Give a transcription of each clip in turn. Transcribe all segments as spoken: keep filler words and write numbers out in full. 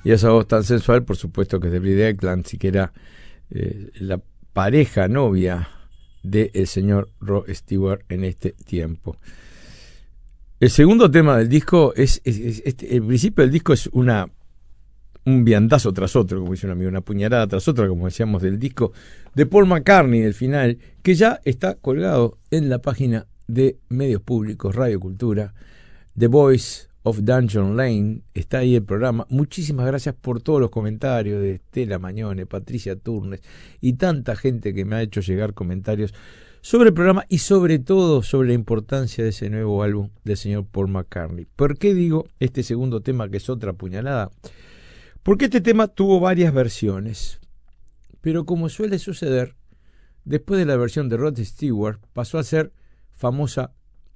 y esa voz tan sensual, por supuesto que es de Billy Eckland, sí que era eh, la pareja novia del señor Rod Stewart en este tiempo. El segundo tema del disco es, es, es este, el principio del disco es una un viandazo tras otro, como dice un amigo, una puñalada tras otra, como decíamos, del disco de Paul McCartney del final, que ya está colgado en la página de Medios Públicos, Radio Cultura, The Voice of Dungeon Lane, está ahí el programa. Muchísimas gracias por todos los comentarios de Estela Mañone, Patricia Turnes y tanta gente que me ha hecho llegar comentarios sobre el programa y sobre todo sobre la importancia de ese nuevo álbum del señor Paul McCartney. ¿Por qué digo este segundo tema, que es otra puñalada? Porque este tema tuvo varias versiones, pero como suele suceder, después de la versión de Rod Stewart pasó a ser famosa,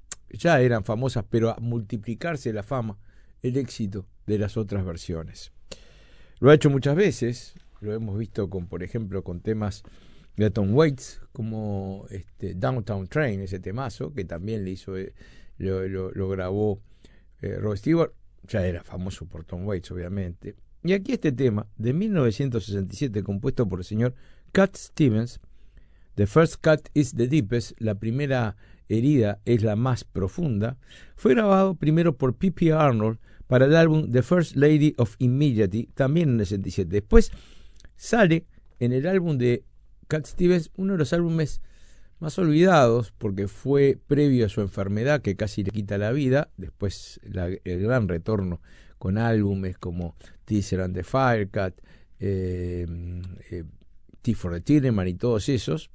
ya eran famosas, pero a multiplicarse la fama, el éxito de las otras versiones. Lo ha hecho muchas veces, lo hemos visto con, por ejemplo, con temas de Tom Waits, como este Downtown Train, ese temazo, que también le hizo, eh, lo, lo, lo grabó eh, Rod Stewart, ya era famoso por Tom Waits, obviamente. Y aquí este tema, de mil novecientos sesenta y siete, compuesto por el señor Cat Stevens, The First Cut is the Deepest, la primera herida es la más profunda, fue grabado primero por P P Arnold para el álbum The First Lady of Immediately, también en el sesenta y siete. Después sale en el álbum de Cat Stevens, uno de los álbumes más olvidados, porque fue previo a su enfermedad que casi le quita la vida, después la, el gran retorno con álbumes como Teaser and the Firecat, eh, eh, T for the Tilleman y todos esos,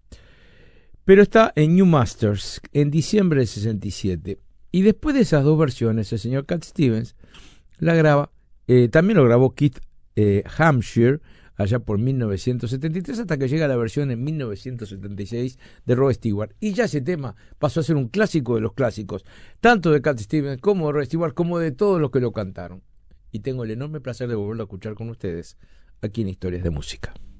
pero está en New Masters en diciembre del sesenta y siete, y después de esas dos versiones el señor Cat Stevens la graba, eh, también lo grabó Keith eh, Hampshire allá por mil novecientos setenta y tres, hasta que llega la versión en mil novecientos setenta y seis de Rod Stewart, y ya ese tema pasó a ser un clásico de los clásicos, tanto de Cat Stevens como de Rod Stewart, como de todos los que lo cantaron, y tengo el enorme placer de volverlo a escuchar con ustedes aquí en Historias de Música.